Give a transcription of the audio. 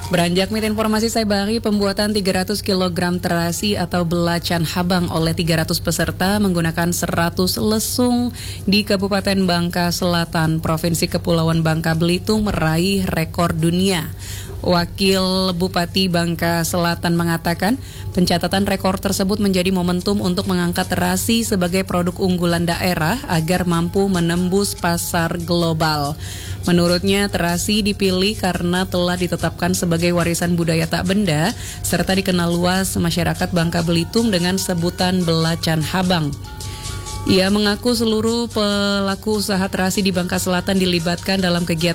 Beranjak mit informasi saya bari, pembuatan 300 kg terasi atau belacan habang oleh 300 peserta menggunakan 100 lesung di Kabupaten Bangka Selatan, Provinsi Kepulauan Bangka Belitung meraih rekor dunia. Wakil Bupati Bangka Selatan mengatakan pencatatan rekor tersebut menjadi momentum untuk mengangkat terasi sebagai produk unggulan daerah agar mampu menembus pasar global. Menurutnya, terasi dipilih karena telah ditetapkan sebagai warisan budaya tak benda serta dikenal luas masyarakat Bangka Belitung dengan sebutan belacan habang. Ia mengaku seluruh pelaku usaha terasi di Bangka Selatan dilibatkan dalam kegiatan